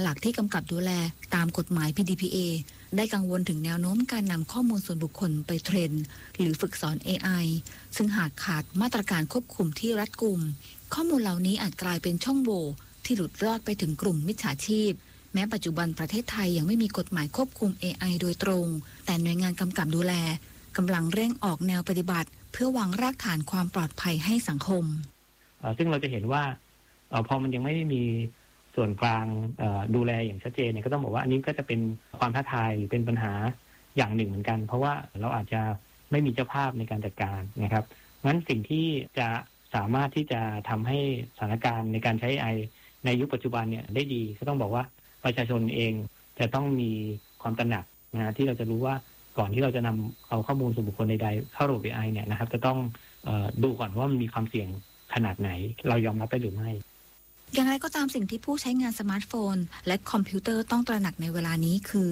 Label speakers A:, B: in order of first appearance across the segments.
A: หลักที่กำกับดูแลตามกฎหมาย PDPA ได้กังวลถึงแนวโน้มการนำข้อมูลส่วนบุคคลไปเทรนหรือฝึกสอน AI ซึ่งหากขาดมาตรการควบคุมที่รัดกุมข้อมูลเหล่านี้อาจกลายเป็นช่องโหว่ที่หลุดรอดไปถึงกลุ่มมิจฉาชีพแม้ปัจจุบันประเทศไทยยังไม่มีกฎหมายควบคุม AI โดยตรงแต่หน่วยงานกำกับดูแลกำลังเร่งออกแนวปฏิบัติเพื่อวางรากฐานความปลอดภัยให้สังคม
B: ซึ่งเราจะเห็นว่าพอมันยังไม่ได้มีส่วนกลางดูแลอย่างชัดเจนเนี่ยก็ต้องบอกว่าอันนี้ก็จะเป็นความท้าทายหรือเป็นปัญหาอย่างหนึ่งเหมือนกันเพราะว่าเราอาจจะไม่มีเจ้าภาพในการจัดการนะครับงั้นสิ่งที่จะสามารถที่จะทำให้สถานการณ์ในการใช้ AI ในยุคปัจจุบันเนี่ยได้ดีก็ต้องบอกว่าประชาชนเองจะต้องมีความตระหนักนะที่เราจะรู้ว่าก่อนที่เราจะนำเอาข้อมูลส่วนบุคคลใดๆเข้าระบบ AI เนี่ยนะครับจะต้องดูก่อนว่ามันมีความเสี่ยงขนาดไหนเรายอมรับได้หรือไม่
A: อย่างไรก็ตามสิ่งที่ผู้ใช้งานสมาร์ทโฟนและคอมพิวเตอร์ต้องตระหนักในเวลานี้คือ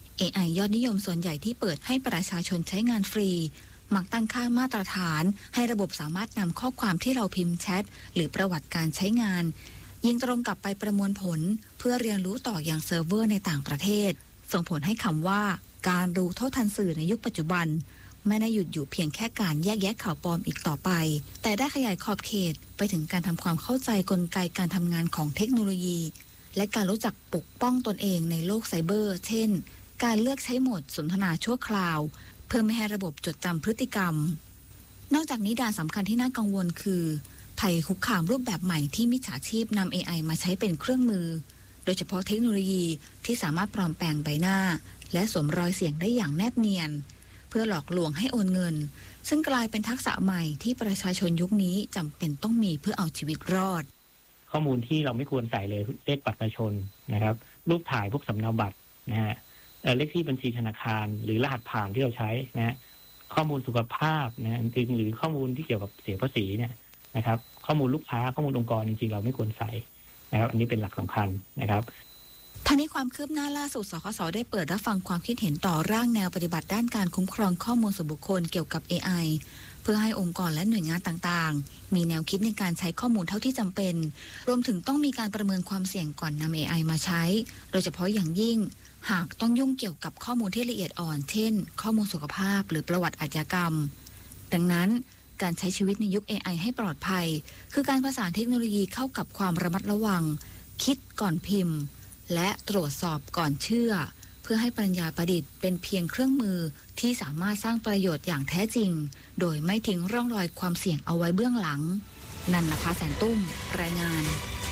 A: AI ยอดนิยมส่วนใหญ่ที่เปิดให้ประชาชนใช้งานฟรีมักตั้งค่ามาตรฐานให้ระบบสามารถนำข้อความที่เราพิมพ์แชทหรือประวัติการใช้งานยิงตรงกลับไปประมวลผลเพื่อเรียนรู้ต่ออย่างเซิร์ฟเวอร์ในต่างประเทศส่งผลให้คำว่าการรู้เท่าทันสื่อในยุคปัจจุบันไม่ได้หยุดอยู่เพียงแค่การแยกแยะข่าวปลอมอีกต่อไปแต่ได้ขยายขอบเขตไปถึงการทำความเข้าใจกลไกการทำงานของเทคโนโลยีและการรู้จักปกป้องตนเองในโลกไซเบอร์เช่นการเลือกใช้โหมดสนทนาชั่วคราวเพื่อไม่ให้ระบบจดจำพฤติกรรมนอกจากนี้ด่านสำคัญที่น่ากังวลคือภัยคุกคามรูปแบบใหม่ที่มิจฉาชีพนำ AI มาใช้เป็นเครื่องมือโดยเฉพาะเทคโนโลยีที่สามารถปลอมแปลงใบหน้าและสวมรอยเสียงได้อย่างแนบเนียนเพื่อหลอกลวงให้โอนเงินซึ่งกลายเป็นทักษะใหม่ที่ประชาชนยุคนี้จำเป็นต้องมีเพื่อเอาชีวิตรอด
B: ข้อมูลที่เราไม่ควรใส่เลยเลขบัตรประชาชนนะครับรูปถ่ายพวกสำเนาบัตรนะฮะเลขที่บัญชีธนาคารหรือรหัสผ่านที่เราใช้นะฮะข้อมูลสุขภาพนะจริงหรือข้อมูลที่เกี่ยวกับเสียภาษีเนี่ยนะครับข้อมูลลูกค้าข้อมูลองค์กรจริงๆเราไม่ควรใส่นะครับอันนี้เป็นหลักสำคัญนะครับ
A: ทั้งนี้ความคืบหน้าล่าสุดสคส.ได้เปิดรับฟังความคิดเห็นต่อร่างแนวปฏิบัติด้านการคุ้มครองข้อมูลส่วนบุคคลเกี่ยวกับ AI เพื่อให้องค์กรและหน่วยงานต่างๆมีแนวคิดในการใช้ข้อมูลเท่าที่จำเป็นรวมถึงต้องมีการประเมินความเสี่ยงก่อนนำ AI มาใช้โดยเฉพาะอย่างยิ่งหากต้องยุ่งเกี่ยวกับข้อมูลที่ละเอียดอ่อนเช่นข้อมูลสุขภาพหรือประวัติอาชญากรรมดังนั้นการใช้ชีวิตในยุค AI ให้ปลอดภัยคือการประสานเทคโนโลยีเข้ากับความระมัดระวังคิดก่อนพิมพ์และตรวจสอบก่อนเชื่อเพื่อให้ปัญญาประดิษฐ์เป็นเพียงเครื่องมือที่สามารถสร้างประโยชน์อย่างแท้จริงโดยไม่ทิ้งร่องรอยความเสี่ยงเอาไว้เบื้องหลังนันนภาแสนตุ้มรายงาน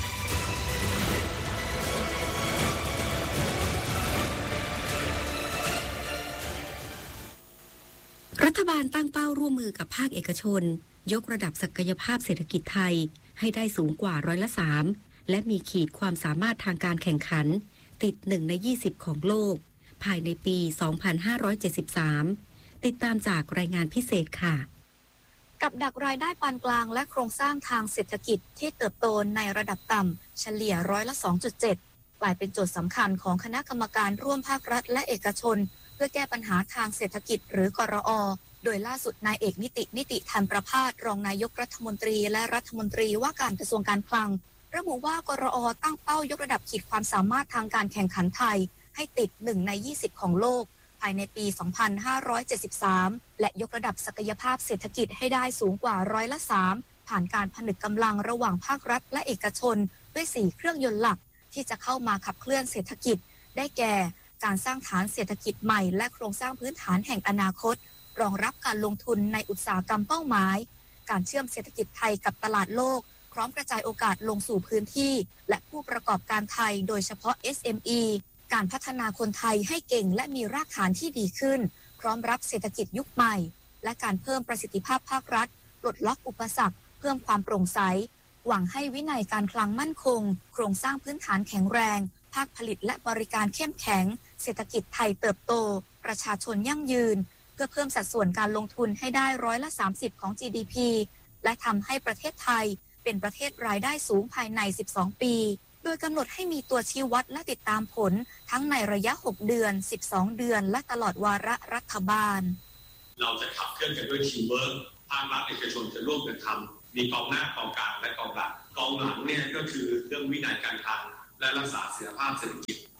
C: รัฐบาลตั้งเป้าร่วมมือกับภาคเอกชนยกระดับศักยภาพเศรษฐกิจไทยให้ได้สูงกว่า3%และมีขีดความสามารถทางการแข่งขันติด1 ใน 20ของโลกภายในปี 2573 ติดตามจากรายงานพิเศษค่ะ
D: กับดักรายได้ปานกลางและโครงสร้างทางเศรษฐกิจที่เติบโตในระดับต่ำเฉลี่ย2.7%กลายเป็นโจทย์สำคัญของคณะกรรมการร่วมภาครัฐและเอกชนเพื่อแก้ปัญหาทางเศรษฐกิจหรือกรอ.โดยล่าสุดนายเอกนิติธรรมประภาสรองนายกรัฐมนตรีและรัฐมนตรีว่าการกระทรวงการคลังระบุว่ากรอ.ตั้งเป้ายกระดับขีดความสามารถทางการแข่งขันไทยให้ติด1 ใน 20ของโลกภายในปี 2573 และยกระดับศักยภาพเศรษฐกิจให้ได้สูงกว่า3%ผ่านการผนึกกำลังระหว่างภาครัฐและเอกชนด้วย4เครื่องยนต์หลักที่จะเข้ามาขับเคลื่อนเศรษฐกิจได้แก่การสร้างฐานเศรษฐกิจใหม่และโครงสร้างพื้นฐานแห่งอนาคตรองรับการลงทุนในอุตสาหกรรมเป้าหมายการเชื่อมเศรษฐกิจไทยกับตลาดโลกพร้อมกระจายโอกาสลงสู่พื้นที่และผู้ประกอบการไทยโดยเฉพาะ SME การพัฒนาคนไทยให้เก่งและมีรากฐานที่ดีขึ้นพร้อมรับเศรษฐกิจยุคใหม่และการเพิ่มประสิทธิภาพภาครัฐปลดล็อกอุปสรรคเพิ่มความโปร่งใสหวังให้วินัยการคลังมั่นคงโครงสร้างพื้นฐานแข็งแรงภาคผลิตและบริการเข้มแข็งเศรษฐกิจไทยเติบโตประชาชนยั่งยืนเพื่อเพิ่มสัดส่วนการลงทุนให้ได้30%ของ GDP และทำให้ประเทศไทยเป็นประเทศรายได้สูงภายใน12 ปีโดยกำหนดให้มีตัวชี้วัดและติดตามผลทั้งในระยะ6 เดือน12 เดือนและตลอดวาระรัฐบาล
E: เราจะขับเคลื่อนกันด้วยทีมเวิร์คภาครัฐเอกชนจะร่วมกันทำมีกองหน้ากองกลางและกองหลังเนี่ยก็คือเรื่องวินัยการคลังและรักษาเสถียรภาพเศรษฐกิจ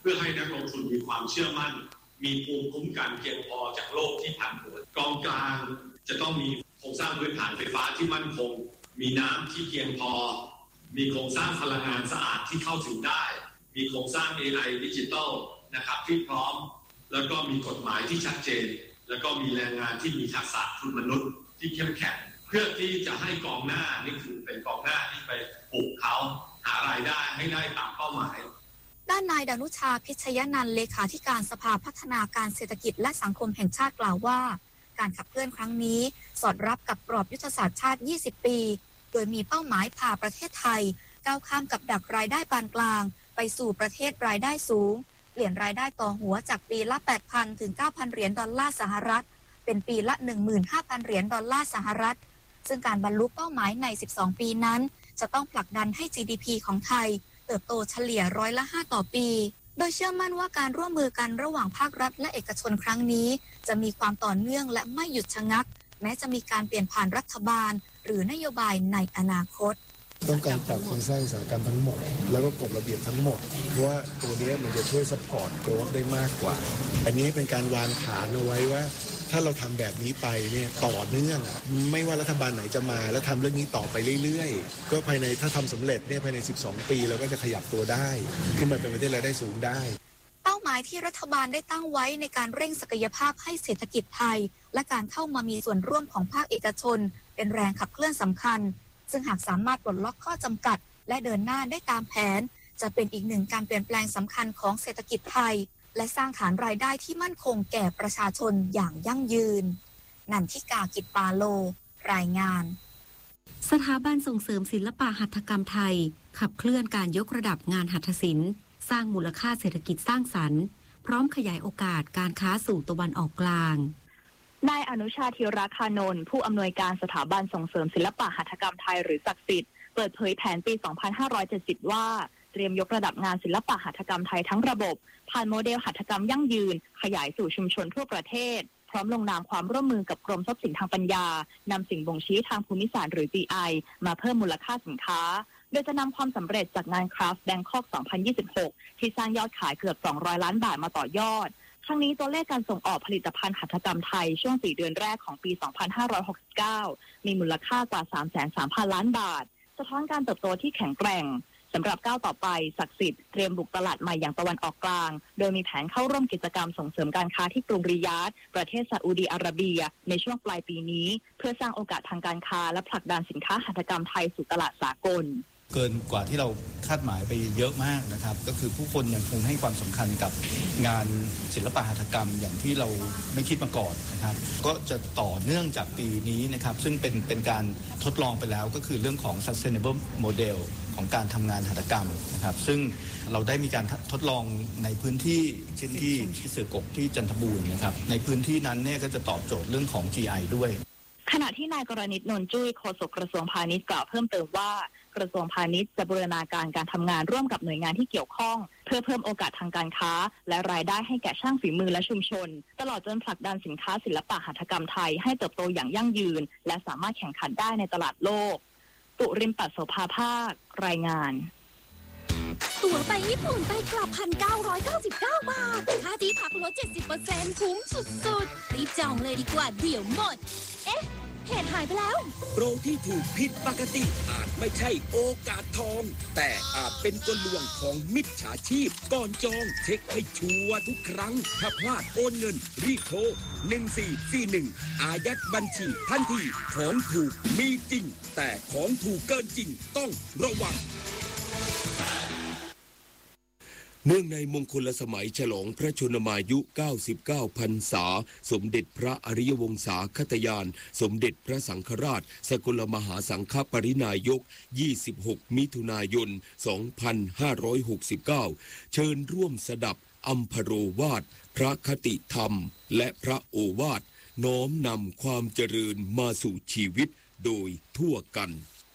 E: พื่อให้นักลงทุนมีความเชื่อมั่นมีภูมิคุ้มกันเพียงพอจากโลกที่ผันผวนกองกลางจะต้องมีโครงสร้างพื้นฐานไฟฟ้าที่มั่นคงมีน้ำที่เพียงพอมีโครงสร้างพลังงานสะอาดที่เข้าถึงได้มีโครงสร้าง AI ดิจิทัลนะครับที่พร้อมแล้วก็มีกฎหมายที่ชัดเจนแล้วก็มีแรงงานที่มีทักษะทุนมนุษย์ที่เข้มแข็งเพื่อที่จะให้กองหน้านี่คือเป็นกองหน้าที่ไปปลูกเขาหารายได้ให้ได้ตามเป้าหมาย
D: ด้านนายดนุชาพิชยนันท์เลขาธิการสภาพัฒนาการเศรษฐกิจและสังคมแห่งชาติกล่าวว่าการขับเคลื่อนครั้งนี้สอดรับกับกรอบยุทธศาสตร์ชาติ 20 ปีโดยมีเป้าหมายพาประเทศไทยก้าวข้ามกับดักรายได้ปานกลางไปสู่ประเทศรายได้สูงเปลี่ยนรายได้ต่อหัวจากปีละ 8,000 ถึง 9,000 เหรียญดอลลาร์สหรัฐเป็นปีละ 15,000 เหรียญดอลลาร์สหรัฐซึ่งการบรรลุเป้าหมายใน 12 ปีนั้นจะต้องผลักดันให้ GDP ของไทยเติบโตเฉลี่ย5%ต่อปีโดยเชื่อมั่นว่าการร่วมมือกันระหว่างภาครัฐและเอกชนครั้งนี้จะมีความต่อเนื่องและไม่หยุดชะงักแม้จะมีการเปลี่ยนผ่านรัฐบาลหรือนโยบายในอนาคต
F: ต้องการปรับโครงสร้างอุตสาหกรรมทั้งหมดแล้วก็กฎระเบียบทั้งหมดเพราะว่าตัวนี้มันจะช่วยซัพพอร์ตโกรธได้มากกว่าอันนี้เป็นการวางฐานเอาไว้ว่าถ้าเราทำแบบนี้ไปเนี่ยต่อเนื่องไม่ว่ารัฐบาลไหนจะมาแล้วทำเรื่องนี้ต่อไปเรื่อยๆก็ภายในถ้าทำสำเร็จเนี่ยภายใน12 ปีเราก็จะขยับตัวได้ขึ้นมาเป็นประเทศรายได้สูงได้
D: เป้าหมายที่รัฐบาลได้ตั้งไว้ในการเร่งศักยภาพให้เศรษฐกิจไทยและการเข้ามามีส่วนร่วมของภาคเอกชนเป็นแรงขับเคลื่อนสำคัญซึ่งหากสามารถปลดล็อกข้อจำกัดและเดินหน้าได้ตามแผนจะเป็นอีกหนึ่งการเปลี่ยนแปลงสำคัญของเศรษฐกิจไทยและสร้างฐานรายได้ที่มั่นคงแก่ประชาชนอย่างยั่งยืนนันทิกา กิจปาโลรายงาน
C: สถาบันส่งเสริมศิลปะหัตถกรรมไทยขับเคลื่อนการยกระดับงานหัตถศิลป์สร้างมูลค่าเศรษฐกิจสร้างสรรค์พร้อมขยายโอกาสการค้าสู่ตะวันออกกลาง
G: นายอนุชาธีรคานนท์ผู้อำนวยการสถาบันส่งเสริมศิลปะหัตถกรรมไทยหรือศักดิ์สิทธิ์เปิดเผยแผนปี 2570 ว่าเตรียมยกระดับงานศิลปะหัตถกรรมไทยทั้งระบบผ่านโมเดลหัตถกรรมยั่งยืนขยายสู่ชุมชนทั่วประเทศพร้อมลงนามความร่วมมือกับกรมทรัพย์สินทางปัญญานำสิ่งบ่งชี้ทางภูมิศาสตร์หรือ GI มาเพิ่มมูลค่าสินค้าโดยจะนำความสำเร็จจากงาน Craft Bangkok 2026 ที่สร้างยอดขายเกือบ200 ล้านบาทมาต่อยอดทั้งนี้ตัวเลขการส่งออกผลิตภัณฑ์หัตถกรรมไทยช่วง4 เดือนแรกของปี 2569 มีมูลค่ากว่า 330,000 ล้านบาทสะท้อนการเติบโตที่แข็งแกร่งสำหรับก้าวต่อไปศักดิ์สิทธิ์เตรียมบุกตลาดใหม่อย่างตะวันออกกลางโดยมีแผนเข้าร่วมกิจกรรมส่งเสริมการค้าที่กรุงริยาดประเทศซาอุดีอาระเบียในช่วงปลายปีนี้เพื่อสร้างโอกาสทางการค้าและผลักดันสินค้าหัตถกรรมไทยสู่ตลาดสากล
H: เกินกว่าที่เราคาดหมายไปเยอะมากนะครับก็คือผู้คนยังคงให้ความสำคัญกับงานศิลปะหัตถกรรมอย่างที่เราไม่คิดมาก่อนนะครับก็จะต่อเนื่องจากปีนี้นะครับซึ่งเป็นการทดลองไปแล้วก็คือเรื่องของ sustainable model ของการทำงานหัตถกรรมนะครับซึ่งเราได้มีการทดลองในพื้นที่เช่นที่เสือกกที่จันทบูรณ์นะครับในพื้นที่นั้นเนี่ยก็จะตอบโจทย์เรื่องของ GI ด้วย
G: ขณะที่นายกรณิต นนท์จุ้ยโฆษกกระทรวงพาณิชย์กล่าวเพิ่มเติมว่ากระทรวงพาณิชย์จะบูรณาการการทำงานร่วมกับหน่วยงานที่เกี่ยวข้องเพื่อเพิ่มโอกาสทางการค้าและรายได้ให้แก่ช่างฝีมือและชุมชนตลอดจนผลักดันสินค้าศิลปะหัตถกรรมไทยให้เติบโตอย่างยั่งยืนและสามารถแข่งขันได้ในตลาดโลกตุริมปัสโสภาภาครายงาน
I: ตั๋วไปญี่ปุ่นไปกลับ 1,999 บาทค่าที่พักลด 70% คุ้มสุดๆรีบจองเลยดีกว่าเดี๋ยวหมดเอ๊ะเหตุหายไปแล้ว
J: โปรที่ถูกผิดปกติอาจไม่ใช่โอกาสทองแต่อาจเป็นกลลวงของมิจฉาชีพก่อนจองเช็คให้ชัวร์ทุกครั้งถ้าพลาดโอนเงินรีบโทร1441อายัดบัญชีทันทีของถูกมีจริงแต่ของถูกเกินจริงต้องระวังเนื่องในมงคลสมัยฉลองพระชนมายุ99พรรษาสมเด็จพระอริยวงศาคตยานสมเด็จพระสังฆราชสกลมหาสังฆปรินายก26มิถุนายน2569เชิญร่วมสดับอัมพโรวาทพระคติธรรมและพระโอวาทน้อมนำความเจริญมาสู่ชีวิตโดยทั่วกัน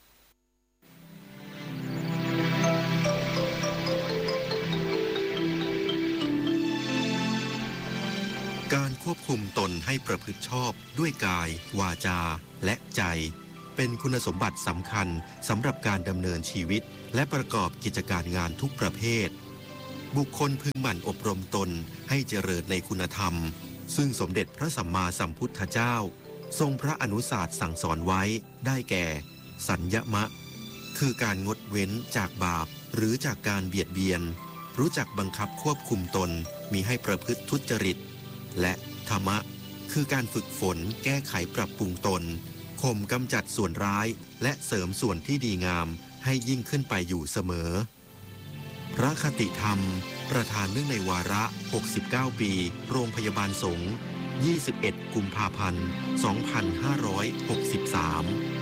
K: การควบคุมตนให้ประพฤติชอบด้วยกาย วาจา และใจ เป็นคุณสมบัติสำคัญสำหรับการดำเนินชีวิตและประกอบกิจการงานทุกประเภทบุคคลพึงหมั่นอบรมตนให้เจริญในคุณธรรมซึ่งสมเด็จพระสัมมาสัมพุทธเจ้าทรงพระอนุศาสตร์สั่งสอนไว้ได้แก่ สัญญมะคือการงดเว้นจากบาปหรือจากการเบียดเบียนรู้จักบังคับควบคุมตนมิให้ประพฤติทุจริตและธรรมะคือการฝึกฝนแก้ไขปรับปรุงตนข่มกำจัดส่วนร้ายและเสริมส่วนที่ดีงามให้ยิ่งขึ้นไปอยู่เสมอพระคติธรรมประธานเนื่องในวาระ69ปีโรงพยาบาลสงฆ์21 กุมภาพันธ์ 2563